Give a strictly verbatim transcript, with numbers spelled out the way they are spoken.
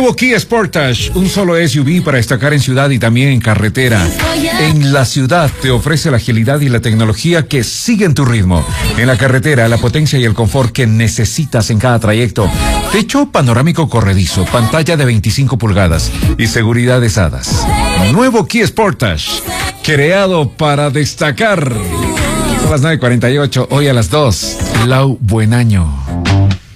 Nuevo Kia Sportage, un solo S U V para destacar en ciudad y también en carretera. En la ciudad te ofrece la agilidad y la tecnología que siguen tu ritmo. En la carretera, la potencia y el confort que necesitas en cada trayecto. Techo panorámico corredizo, pantalla de veinticinco pulgadas y seguridad de hadas. Nuevo Kia Sportage, creado para destacar. Son las nueve cuarenta y ocho, hoy a las dos. Lau, buen año.